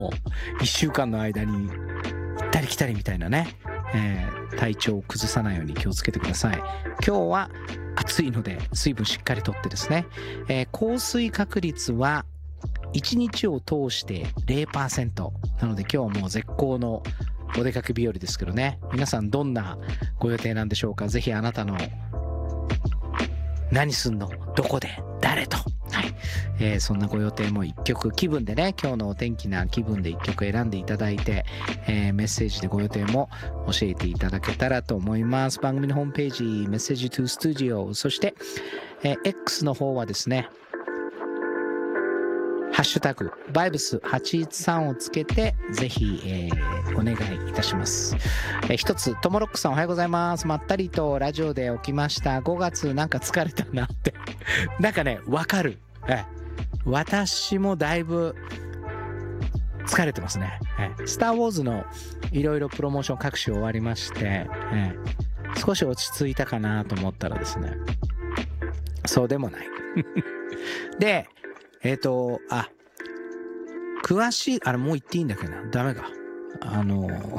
1週間の間に行ったり来たりみたいなね、体調を崩さないように気をつけてください。今日は暑いので水分しっかりとってですね、降水確率は1日を通して 0% なので今日はもう絶好のお出かけ日和ですけどね。皆さんどんなご予定なんでしょうか。ぜひあなたの何すんの、どこで、誰と、そんなご予定も一曲気分でね、今日のお天気な気分で一曲選んでいただいて、メッセージでご予定も教えていただけたらと思います。番組のホームページメッセージトゥスタジオ、そして、X の方はですね、ハッシュタグバイブス813をつけてぜひ、お願いいたします。一つ、ともろっくさんおはようございます。まったりとラジオで起きました。5月なんか疲れたなってなんかね、わかる。私もだいぶ疲れてますね。スター・ウォーズのいろいろプロモーション各種終わりまして、少し落ち着いたかなと思ったらですね、そうでもないで、詳しい、もう言っていいんだけどな、ダメか。ちょ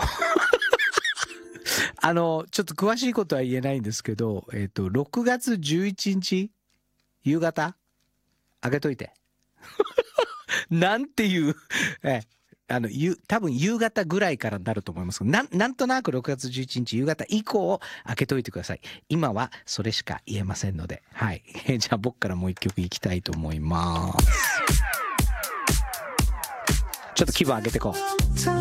っと詳しいことは言えないんですけど、6月11日夕方開けといてなんていう多分夕方ぐらいからになると思いますけど、なんとなく6月11日夕方以降開けといてください。今はそれしか言えませんので、はい。じゃあ僕からもう一曲いきたいと思います。ちょっと気分上げてこう。